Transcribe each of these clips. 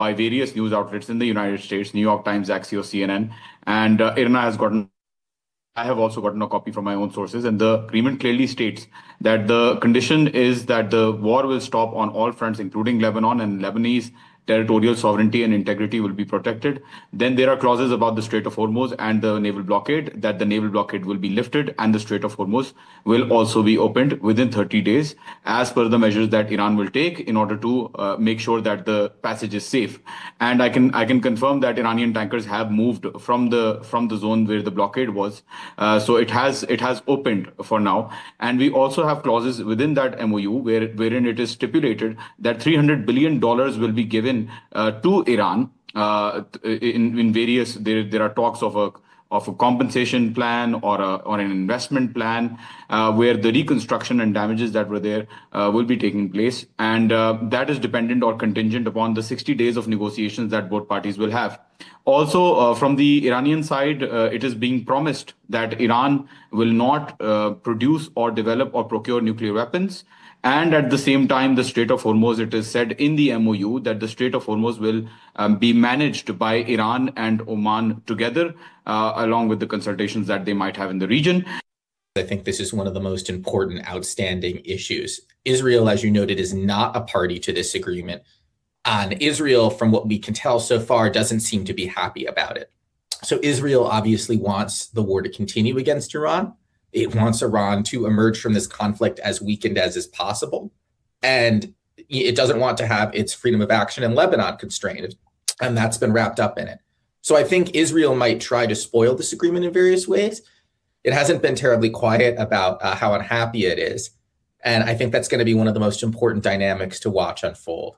by various news outlets in the United States, New York Times, Axios, CNN, and IRNA has gotten. I have also gotten a copy from my own sources, and the agreement clearly states that the condition is that the war will stop on all fronts, including Lebanon, and Lebanese territorial sovereignty and integrity will be protected. Then there are clauses about the Strait of Hormuz and the naval blockade, that the naval blockade will be lifted and the Strait of Hormuz will also be opened within 30 days, as per the measures that Iran will take in order to make sure that the passage is safe. And I can confirm that Iranian tankers have moved from the zone where the blockade was. So it has opened for now. And we also have clauses within that MOU wherein it is stipulated that $300 billion will be given to Iran in various. There are talks of a compensation plan or an investment plan where the reconstruction and damages that were there will be taking place, and that is dependent or contingent upon the 60 days of negotiations that both parties will have. Also, from the Iranian side, it is being promised that Iran will not produce or develop or procure nuclear weapons. And at the same time, the Strait of Hormuz, it is said in the MOU that the Strait of Hormuz will be managed by Iran and Oman together, along with the consultations that they might have in the region. I think this is one of the most important outstanding issues. Israel, as you noted, is not a party to this agreement. And Israel, from what we can tell so far, doesn't seem to be happy about it. So Israel obviously wants the war to continue against Iran. It wants Iran to emerge from this conflict as weakened as is possible. And it doesn't want to have its freedom of action in Lebanon constrained. And that's been wrapped up in it. So I think Israel might try to spoil this agreement in various ways. It hasn't been terribly quiet about how unhappy it is. And I think that's going to be one of the most important dynamics to watch unfold.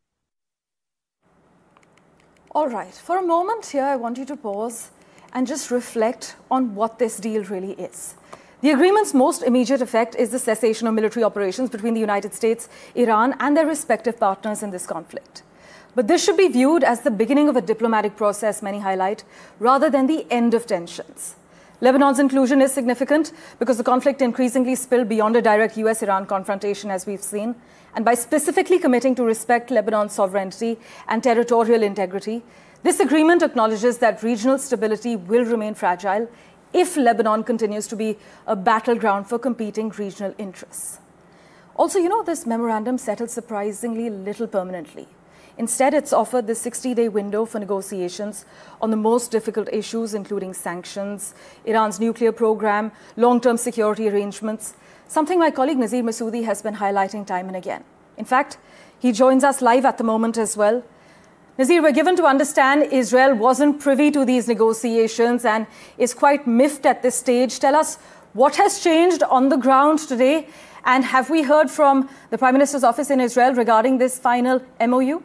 All right. For a moment here, I want you to pause and just reflect on what this deal really is. The agreement's most immediate effect is the cessation of military operations between the United States, Iran, and their respective partners in this conflict. But this should be viewed as the beginning of a diplomatic process, many highlight, rather than the end of tensions. Lebanon's inclusion is significant because the conflict increasingly spilled beyond a direct US-Iran confrontation, as we've seen. And by specifically committing to respect Lebanon's sovereignty and territorial integrity, this agreement acknowledges that regional stability will remain fragile if Lebanon continues to be a battleground for competing regional interests. Also, this memorandum settled surprisingly little permanently. Instead, it's offered this 60-day window for negotiations on the most difficult issues, including sanctions, Iran's nuclear program, long-term security arrangements, something my colleague Nazir Masoodi has been highlighting time and again. In fact, he joins us live at the moment as well. Nazir, we're given to understand Israel wasn't privy to these negotiations and is quite miffed at this stage. Tell us what has changed on the ground today, and have we heard from the Prime Minister's office in Israel regarding this final MOU?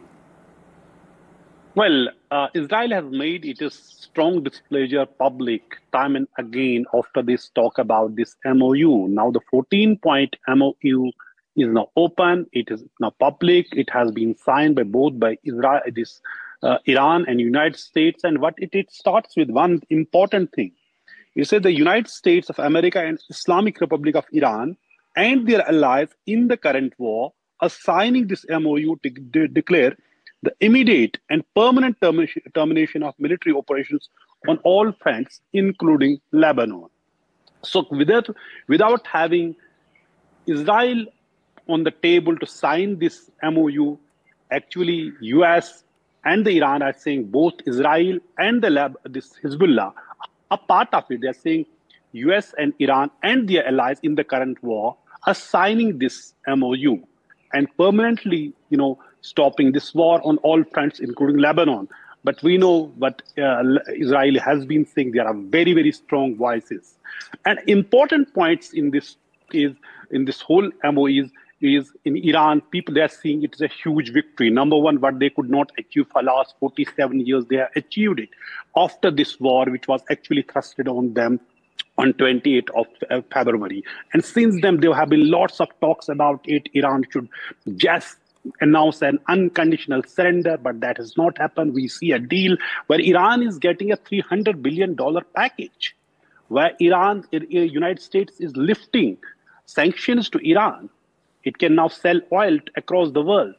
Well, Israel has made its strong displeasure public time and again after this talk about this MOU. Now the 14-point MOU is now open. It is now public. It has been signed by Israel, Iran and United States. And what it starts with one important thing. You say the United States of America and Islamic Republic of Iran and their allies in the current war are signing this MOU to declare the immediate and permanent termination of military operations on all fronts, including Lebanon. So without having Israel on the table to sign this MOU, actually US and the Iran are saying both Israel and this Hezbollah are part of it. They're saying US and Iran and their allies in the current war are signing this MOU and permanently, stopping this war on all fronts, including Lebanon. But we know what Israel has been saying. There are very, very strong voices. And important points in this whole MOU is in Iran, people, they are seeing it as a huge victory. Number one, what they could not achieve for the last 47 years, they have achieved it after this war, which was actually thrusted on them on 28th of February. And since then, there have been lots of talks about it. Iran should just announce an unconditional surrender, but that has not happened. We see a deal where Iran is getting a $300 billion package, where United States is lifting sanctions to Iran. It can now sell oil across the world.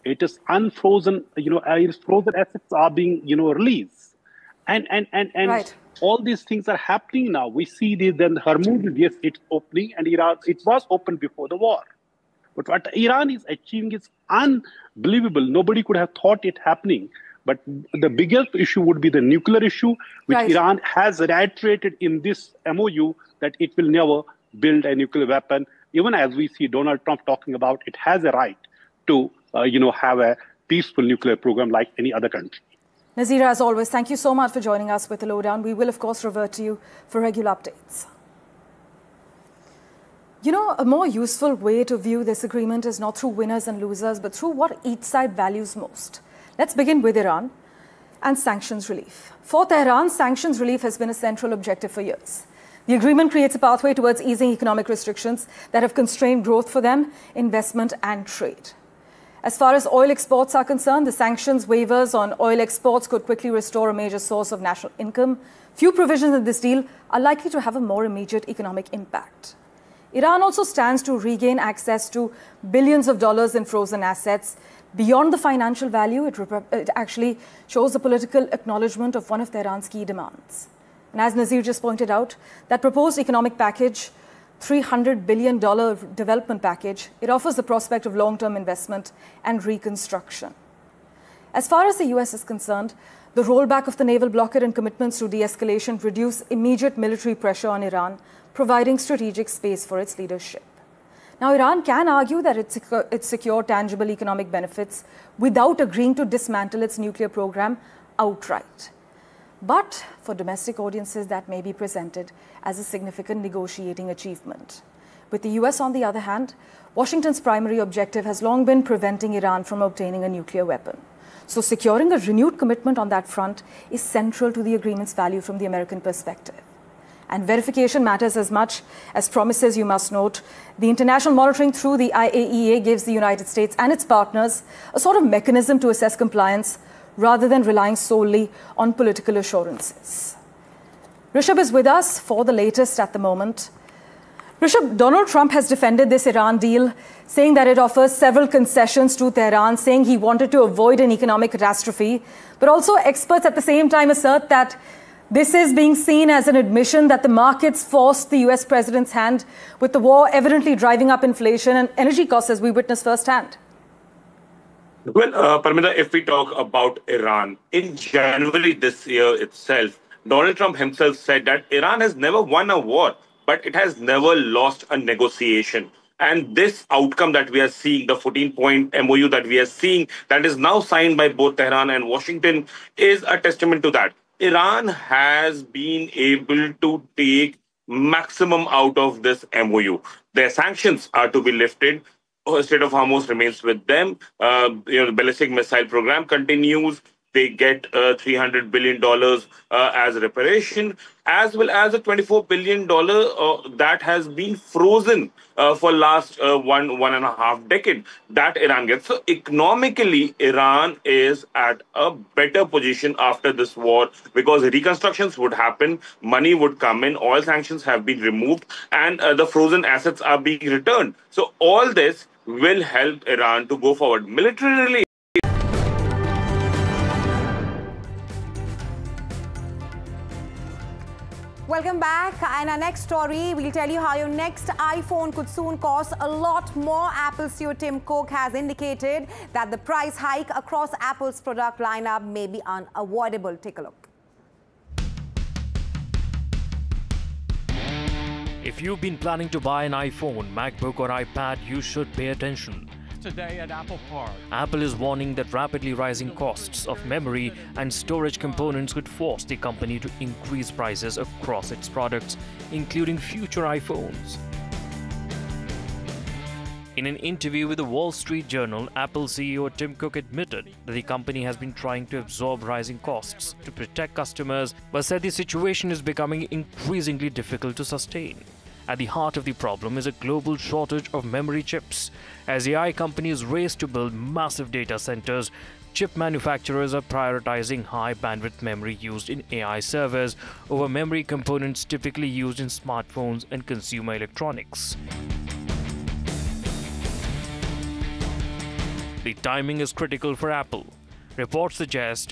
It is unfrozen, frozen assets are being, released. And Right. all these things are happening now. We see then Hormuz, yes, it's opening, and Iran, it was open before the war. But what Iran is achieving is unbelievable. Nobody could have thought it happening. But the biggest issue would be the nuclear issue, which Right. Iran has reiterated in this MOU that it will never build a nuclear weapon. Even as we see Donald Trump talking about, it has a right to, have a peaceful nuclear program like any other country. Nazira, as always, thank you so much for joining us with the lowdown. We will, of course, revert to you for regular updates. A more useful way to view this agreement is not through winners and losers, but through what each side values most. Let's begin with Iran and sanctions relief. For Tehran, sanctions relief has been a central objective for years. The agreement creates a pathway towards easing economic restrictions that have constrained growth for them, investment and trade. As far as oil exports are concerned, the sanctions waivers on oil exports could quickly restore a major source of national income. Few provisions in this deal are likely to have a more immediate economic impact. Iran also stands to regain access to billions of dollars in frozen assets. Beyond the financial value, it actually shows the political acknowledgement of one of Tehran's key demands. And as Nazir just pointed out, that proposed economic package, $300 billion development package, it offers the prospect of long-term investment and reconstruction. As far as the US is concerned, the rollback of the naval blockade and commitments to de-escalation reduce immediate military pressure on Iran, providing strategic space for its leadership. Now, Iran can argue that it secured tangible economic benefits without agreeing to dismantle its nuclear program outright. But for domestic audiences, that may be presented as a significant negotiating achievement. With the US, on the other hand, Washington's primary objective has long been preventing Iran from obtaining a nuclear weapon. So securing a renewed commitment on that front is central to the agreement's value from the American perspective. And verification matters as much as promises, you must note. The international monitoring through the IAEA gives the United States and its partners a sort of mechanism to assess compliance rather than relying solely on political assurances. Rishabh is with us for the latest at the moment. Rishabh, Donald Trump has defended this Iran deal, saying that it offers several concessions to Tehran, saying he wanted to avoid an economic catastrophe. But also experts at the same time assert that this is being seen as an admission that the markets forced the US president's hand, with the war evidently driving up inflation and energy costs, as we witnessed firsthand. Well, Parmita, if we talk about Iran, in January this year itself, Donald Trump himself said that Iran has never won a war, but it has never lost a negotiation. And this outcome that we are seeing, the 14-point MOU that we are seeing, that is now signed by both Tehran and Washington, is a testament to that. Iran has been able to take maximum out of this MOU. Their sanctions are to be lifted. Strait of Hormuz remains with them. The ballistic missile program continues. They get $300 billion as reparation, as well as a $24 billion that has been frozen for last one and a half decade that Iran gets. So economically, Iran is at a better position after this war because reconstructions would happen, money would come in, oil sanctions have been removed, and the frozen assets are being returned. So all this will help Iran to go forward. Militarily, welcome back. And our next story, we'll tell you how your next iPhone could soon cost a lot more. Apple CEO Tim Cook has indicated that the price hike across Apple's product lineup may be unavoidable. Take a look. If you've been planning to buy an iPhone, MacBook or iPad, you should pay attention. Today at Apple Park, Apple is warning that rapidly rising costs of memory and storage components could force the company to increase prices across its products, including future iPhones. In an interview with the Wall Street Journal, Apple CEO Tim Cook admitted that the company has been trying to absorb rising costs to protect customers, but said the situation is becoming increasingly difficult to sustain. At the heart of the problem is a global shortage of memory chips. As AI companies race to build massive data centers, chip manufacturers are prioritizing high bandwidth memory used in AI servers over memory components typically used in smartphones and consumer electronics. The timing is critical for Apple. Reports suggest